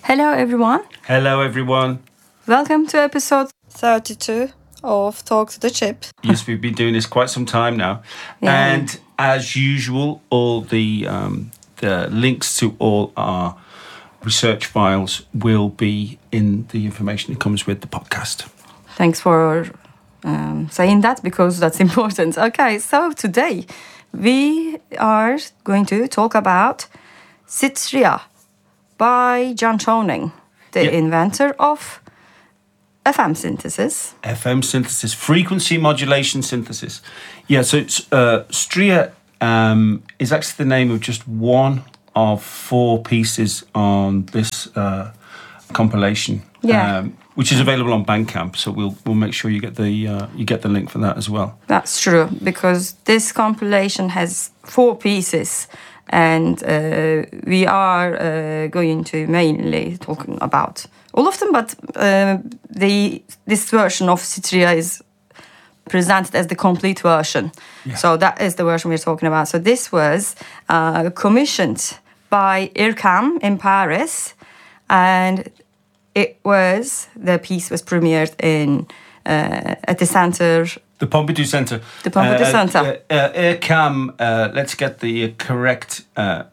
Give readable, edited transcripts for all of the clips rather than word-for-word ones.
Hello, everyone. Hello, everyone. Welcome to episode 32 of Talk to the Chip. Yes, we've been doing this quite some time now. Yeah. And as usual, all the links to all our research files will be in the information that comes with the podcast. Thanks for saying that because that's important. Okay, so today we are going to talk about Cythria by John Chowning, the inventor of FM synthesis. FM synthesis, frequency modulation synthesis. Yeah, so Stria is actually the name of just one of four pieces on this compilation. Yeah. Which is available on Bandcamp, so we'll make sure you get the link for that as well. That's true, because this compilation has four pieces, and we are going to mainly talking about all of them. But this version of Cythria is presented as the complete version, so that is the version we're talking about. So this was commissioned by IRCAM in Paris, and the piece was premiered at the center. The Pompidou Center. The Pompidou Center. IRCAM, let's get the correct...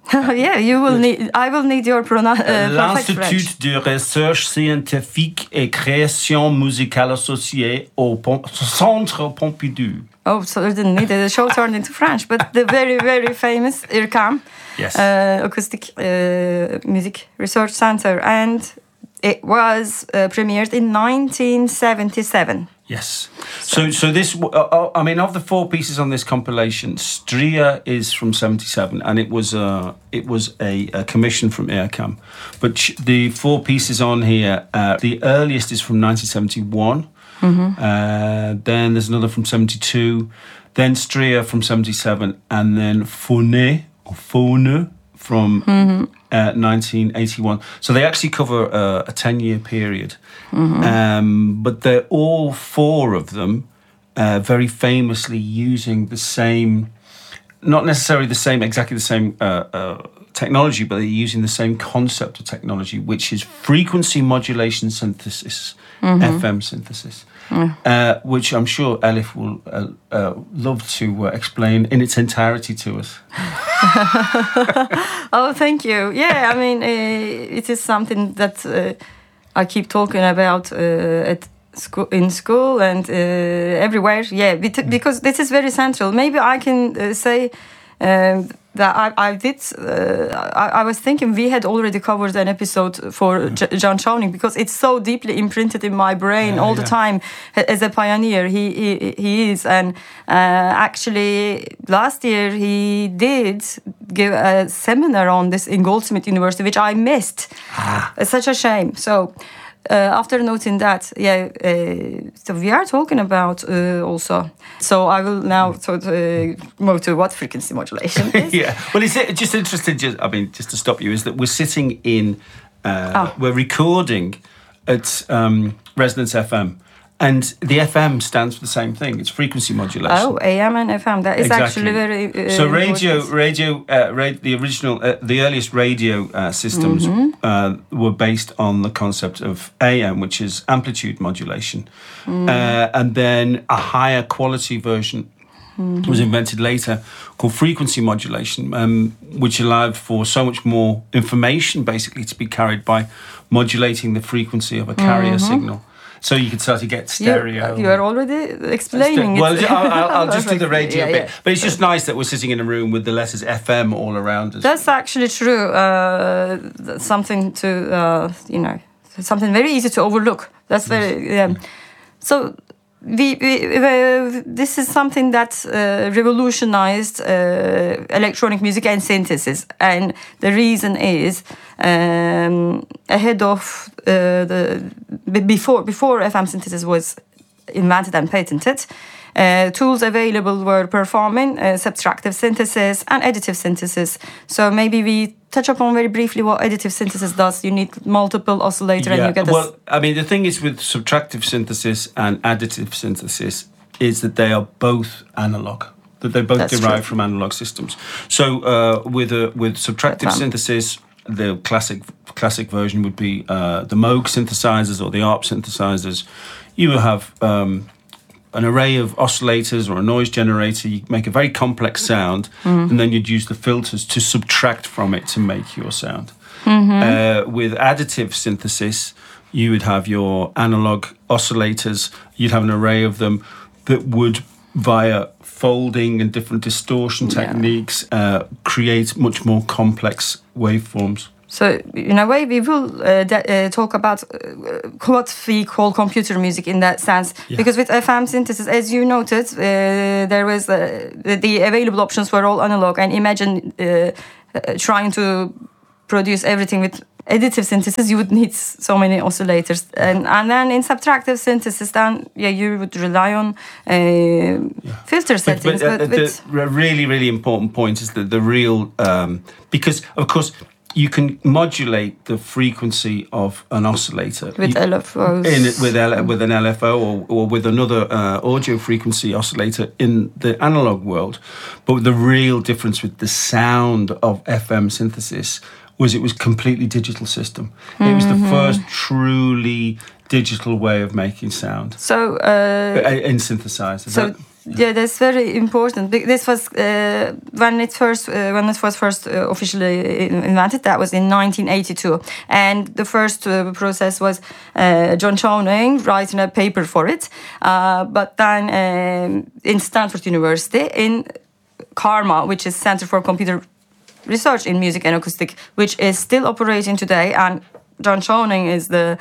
I will need your perfect French. L'Institut de recherche scientifique et création musicale associée au Centre Pompidou. Oh, so I didn't need it. The show turned into French, but the very, very famous IRCAM, Acoustic Music Research Center, and it was premiered in 1977. Yes. So this, of the four pieces on this compilation, Stria is from 77, and it was a commission from IRCAM. But the four pieces on here, the earliest is from 1971. Mm-hmm. Then there's another from 72. Then Stria from 77, and then Phone from 1981. So they actually cover a 10-year period. Mm-hmm. But they're all four of them very famously using the same, not necessarily exactly the same technology, but they're using the same concept of technology, which is frequency modulation synthesis, FM synthesis. Which I'm sure Elif will love to explain in its entirety to us. Oh, thank you. Yeah, it is something that I keep talking about in school and everywhere. Yeah, because this is very central. Maybe I can say that I did. I was thinking we had already covered an episode for John Chowning, because it's so deeply imprinted in my brain all the time. As a pioneer, he is, and actually last year he did give a seminar on this in Goldsmith University, which I missed. It's such a shame. So. After noting that, so we are talking about also. So I will now move to what frequency modulation is. Well, it's just interesting. Just to stop you, is that we're sitting in, we're recording at Resonance FM. And the FM stands for the same thing. It's frequency modulation. Oh, AM and FM. That is exactly. Actually very. So the earliest radio systems were based on the concept of AM, which is amplitude modulation, and then a higher quality version was invented later called frequency modulation, which allowed for so much more information basically to be carried by modulating the frequency of a carrier signal. So you can start to get stereo. You are already explaining it. Well, I'll just do the radio bit. But it's just nice that we're sitting in a room with the letters FM all around us. That's actually true. Something to, something very easy to overlook. That's very... So this is something that revolutionized electronic music and synthesis, and the reason is ahead of before FM synthesis was invented and patented, tools available were performing subtractive synthesis and additive synthesis. So maybe we touch upon very briefly what additive synthesis does. You need multiple oscillator and you get the thing is with subtractive synthesis and additive synthesis is that they are both analog. That they both derive from analog systems. So with subtractive synthesis, the classic version would be the Moog synthesizers or the ARP synthesizers. You will have an array of oscillators or a noise generator. You make a very complex sound, and then you'd use the filters to subtract from it to make your sound. With additive synthesis, you would have your analog oscillators. You'd have an array of them that would, via folding and different distortion techniques, create much more complex waveforms. So, in a way, we will talk about what we call computer music in that sense. Yeah. Because with FM synthesis, as you noted, there was the available options were all analog. And imagine trying to produce everything with additive synthesis, you would need so many oscillators. And then in subtractive synthesis, then you would rely on filter settings. But the really, really important point is that the real... because, of course, you can modulate the frequency of an oscillator. With LFOs. With an LFO or with another audio frequency oscillator in the analog world. But the real difference with the sound of FM synthesis was it was completely digital system. It was the first truly digital way of making sound. So in synthesizers. Yeah, that's very important. This was when it was first officially invented. That was in 1982, and the first process was John Chowning writing a paper for it. But then in Stanford University, in CARMA, which is Center for Computer Research in Music and Acoustic, which is still operating today, and John Chowning is the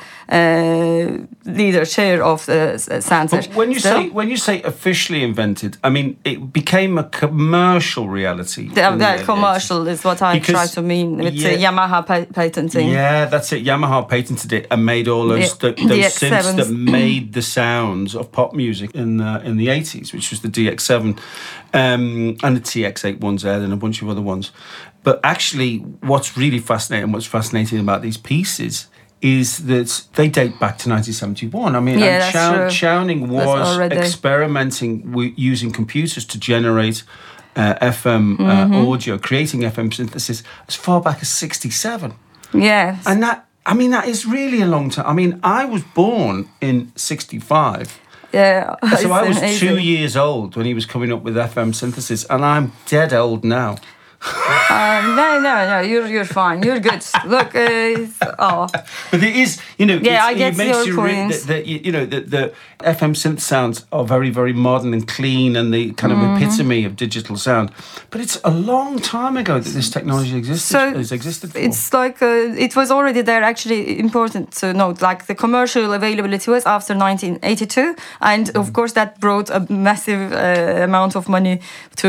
leader chair of the center. But when you say officially invented, I mean it became a commercial reality. The commercial is what I try to mean with Yamaha patenting. Yeah, that's it. Yamaha patented it and made all those synths that made the sounds of pop music in the 80s, which was the DX7 and the TX-81Z and a bunch of other ones. But actually, what's fascinating about these pieces is that they date back to 1971. I mean, Chowning was experimenting with using computers to generate FM audio, creating FM synthesis as far back as 1967. Yes. And that is really a long time. I mean, I was born in 1965. Yeah. So I was 2 years old when he was coming up with FM synthesis, and I'm dead old now. No, you're fine. You're good. Look, but it is, I get your point. The FM synth sounds are very, very modern and clean, and the kind of epitome of digital sound. But it's a long time ago that this technology has existed for. It's like it was already there. Actually, important to note, like the commercial availability was after 1982, and of course that brought a massive amount of money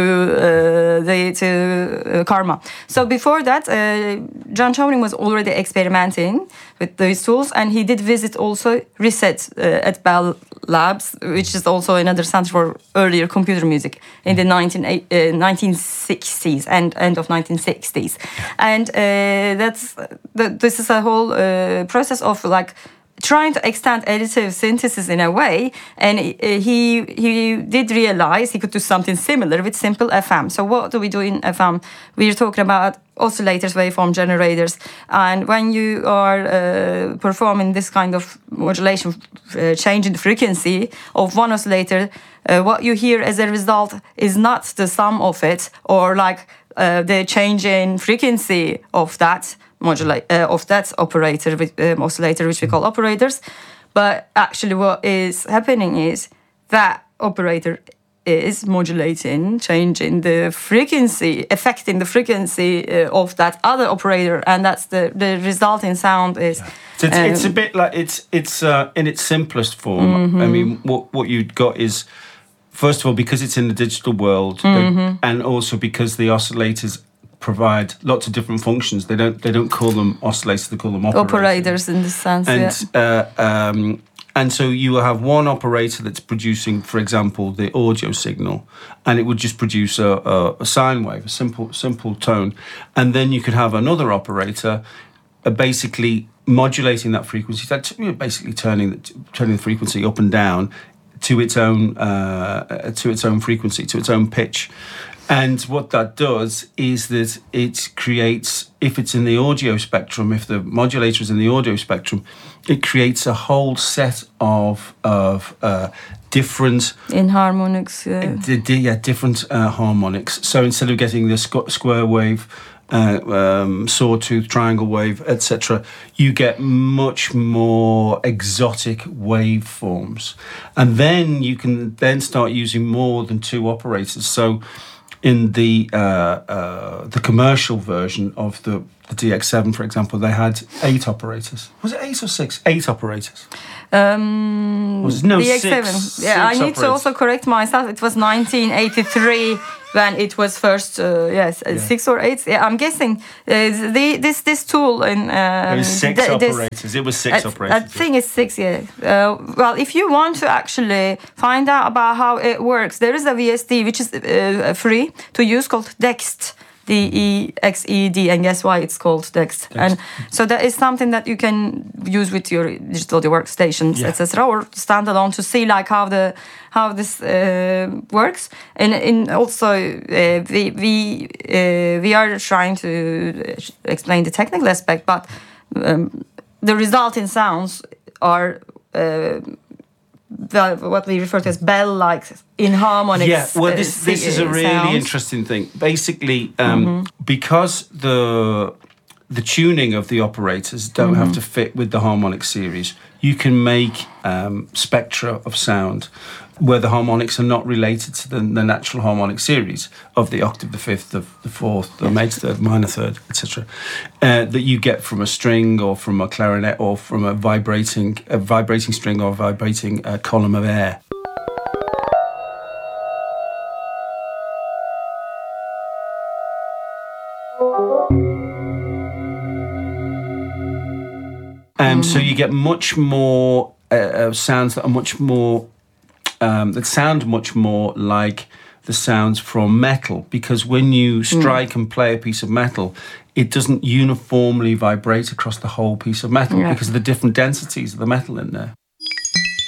to CARMA. So before that, John Chowning was already experimenting with these tools, and he did visit also Reset at Bell Labs, which is also another center for earlier computer music in the 1960s and end of 1960s. And this is a whole process of like trying to extend additive synthesis in a way, and he did realize he could do something similar with simple FM. So what do we do in FM? We're talking about oscillators, waveform generators, and when you are performing this kind of modulation, changing the frequency of one oscillator, what you hear as a result is not the sum of it, or like the change in frequency of that operator, oscillator, which we call operators. But actually what is happening is that operator is modulating, changing the frequency, affecting the frequency of that other operator, and that's the resulting sound is... Yeah. It's a bit like, it's in its simplest form. I mean, what you've got is, first of all, because it's in the digital world, and also because the oscillators provide lots of different functions. They don't call them oscillators; they call them operators in this sense. And so you will have one operator that's producing, for example, the audio signal, and it would just produce a sine wave, a simple tone, and then you could have another operator, basically modulating that frequency, basically turning the frequency up and down to its own frequency, to its own pitch. And what that does is that it creates, if it's in the audio spectrum, if the modulator is in the audio spectrum, it creates a whole set of different inharmonics. Different harmonics. So instead of getting the square wave, sawtooth, triangle wave, etc., you get much more exotic waveforms, and then you can then start using more than two operators. So in the commercial version of the DX7, for example, they had 8 operators. Was it 8 or 6? 8 operators. Was it? No, DX7. 6. Yeah, I need operators. to also correct myself. It was 1983 when it was first. 6 or 8. Yeah, I'm guessing this tool in. It was 6 operators. It was 6 operators. I think it's 6. Yeah. Well, if you want to actually find out about how it works, there is a VST which is free to use called DEXT. DEXED, and guess why it's called DEXT. And so that is something that you can use with your digital workstations, etc., or standalone to see like how this works. And also we are trying to explain the technical aspect, but the resulting sounds are. What we refer to as bell-like inharmonics. Yeah, well, this is a really sounds. interesting thing. Basically, because the tuning of the operators don't have to fit with the harmonic series, you can make spectra of sound where the harmonics are not related to the natural harmonic series of the octave, the fifth, the fourth, the major third, minor third, etc., that you get from a string or from a clarinet or from a vibrating string or a vibrating column of air. So you get much more sounds that are much more that sound much more like the sounds from metal, because when you strike and play a piece of metal, it doesn't uniformly vibrate across the whole piece of metal because of the different densities of the metal in there.